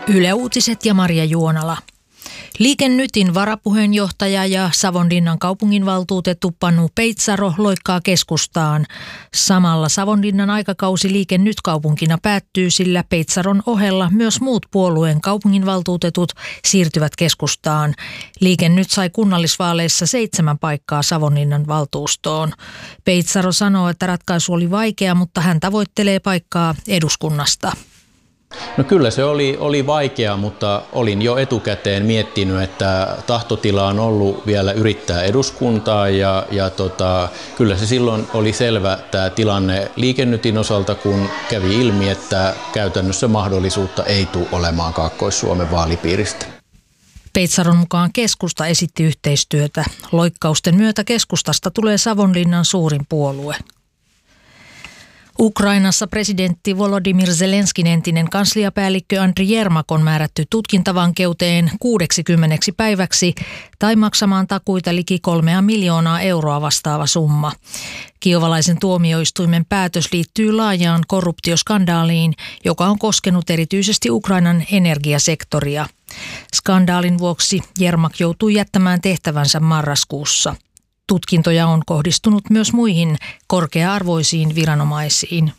Yle Uutiset ja Maria Juonala. Liike Nytin varapuheenjohtaja ja Savonlinnan kaupunginvaltuutettu Panu Peitsaro loikkaa keskustaan. Samalla Savonlinnan aikakausi Liike Nyt-kaupunkina päättyy, sillä Peitsaron ohella myös muut puolueen kaupunginvaltuutetut siirtyvät keskustaan. Liike Nyt sai kunnallisvaaleissa 7 paikkaa Savonlinnan valtuustoon. Peitsaro sanoo, että ratkaisu oli vaikea, mutta hän tavoittelee paikkaa eduskunnasta. No kyllä se oli vaikea, mutta olin jo etukäteen miettinyt, että tahtotila on ollut vielä yrittää eduskuntaa ja kyllä se silloin oli selvä tämä tilanne Liike Nytin osalta, kun kävi ilmi, että käytännössä mahdollisuutta ei tule olemaan Kaakkois-Suomen vaalipiiristä. Peitsaron mukaan keskusta esitti yhteistyötä. Loikkausten myötä keskustasta tulee Savonlinnan suurin puolue. Ukrainassa presidentti Volodymyr Zelenskin entinen kansliapäällikkö Andriy Jermak on määrätty tutkintavankeuteen 60 päiväksi tai maksamaan takuita liki 3 miljoonaa euroa vastaava summa. Kiovalaisen tuomioistuimen päätös liittyy laajaan korruptioskandaaliin, joka on koskenut erityisesti Ukrainan energiasektoria. Skandaalin vuoksi Jermak joutui jättämään tehtävänsä marraskuussa. Tutkintoja on kohdistunut myös muihin korkea-arvoisiin viranomaisiin.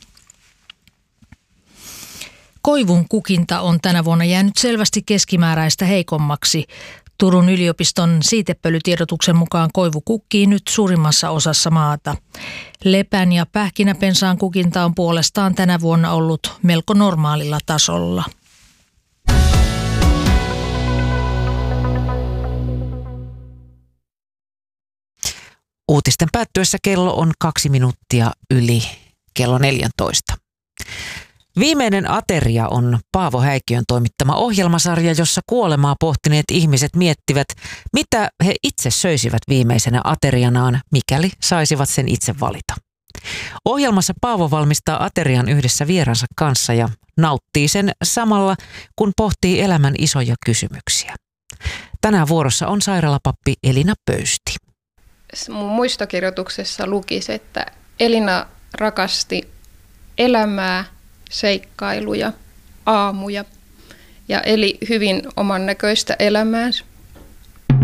Koivun kukinta on tänä vuonna jäänyt selvästi keskimääräistä heikommaksi. Turun yliopiston siitepölytiedotuksen mukaan koivu kukkii nyt suurimmassa osassa maata. Lepän ja pähkinäpensaan kukinta on puolestaan tänä vuonna ollut melko normaalilla tasolla. Uutisten päättyessä kello on 2 minuuttia yli kello 14. Viimeinen ateria on Paavo Häikiön toimittama ohjelmasarja, jossa kuolemaa pohtineet ihmiset miettivät, mitä he itse söisivät viimeisenä aterianaan, mikäli saisivat sen itse valita. Ohjelmassa Paavo valmistaa aterian yhdessä vieransa kanssa ja nauttii sen samalla, kun pohtii elämän isoja kysymyksiä. Tänään vuorossa on sairaalapappi Elina Pöysti. Mun muistokirjoituksessa lukisi, että Elina rakasti elämää, seikkailuja, aamuja ja eli hyvin oman näköistä elämäänsä.